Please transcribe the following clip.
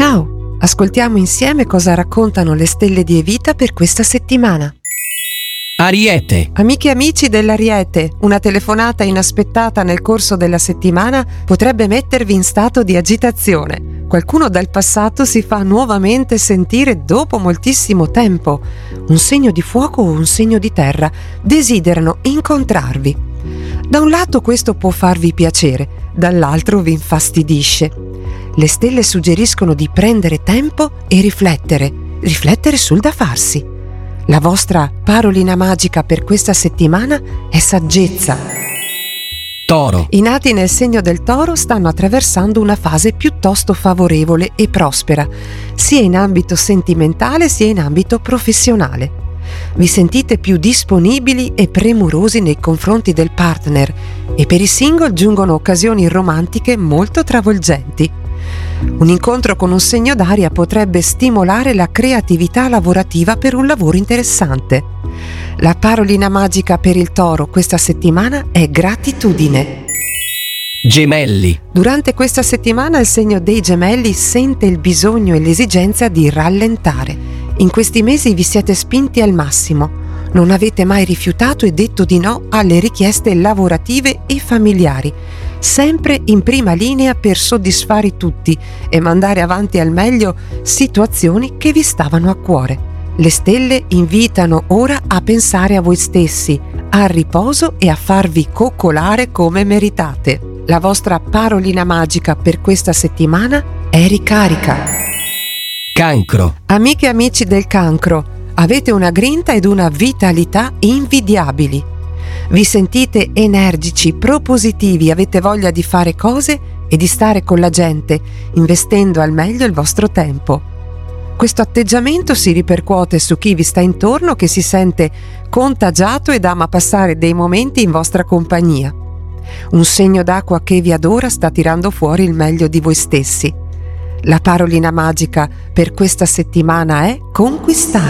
Ciao, ascoltiamo insieme cosa raccontano le stelle di Evita per questa settimana. Ariete. Amiche e amici dell'Ariete, una telefonata inaspettata nel corso della settimana potrebbe mettervi in stato di agitazione. Qualcuno dal passato si fa nuovamente sentire dopo moltissimo tempo. Un segno di fuoco o un segno di terra desiderano incontrarvi. Da un lato questo può farvi piacere, dall'altro vi infastidisce. Le stelle suggeriscono di prendere tempo e riflettere sul da farsi. La vostra parolina magica per questa settimana è saggezza. Toro. I nati nel segno del Toro stanno attraversando una fase piuttosto favorevole e prospera, sia in ambito sentimentale sia in ambito professionale. Vi sentite più disponibili e premurosi nei confronti del partner e per i single giungono occasioni romantiche molto travolgenti. Un incontro con un segno d'aria potrebbe stimolare la creatività lavorativa per un lavoro interessante. La parolina magica per il Toro questa settimana è gratitudine. Gemelli. Durante questa settimana il segno dei Gemelli sente il bisogno e l'esigenza di rallentare. In questi mesi vi siete spinti al massimo. Non avete mai rifiutato e detto di no alle richieste lavorative e familiari, sempre in prima linea per soddisfare tutti e mandare avanti al meglio situazioni che vi stavano a cuore. Le stelle invitano ora a pensare a voi stessi, al riposo e a farvi coccolare come meritate. La vostra parolina magica per questa settimana è ricarica. Cancro. Amiche e amici del Cancro, avete una grinta ed una vitalità invidiabili. Vi sentite energici, propositivi, avete voglia di fare cose e di stare con la gente, investendo al meglio il vostro tempo. Questo atteggiamento si ripercuote su chi vi sta intorno, che si sente contagiato ed ama passare dei momenti in vostra compagnia. Un segno d'acqua che vi adora sta tirando fuori il meglio di voi stessi. La parolina magica per questa settimana è conquistare.